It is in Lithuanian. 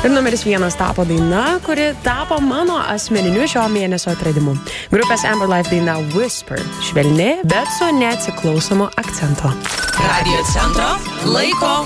Ir numeris 1 tapo daina, kuri tapo mano asmeniniu šio mėnesio atradimu. Grupės Amber Life daina Whisper. Švelni, bet su neatsiklausomu akcentu. Radio Centro laiko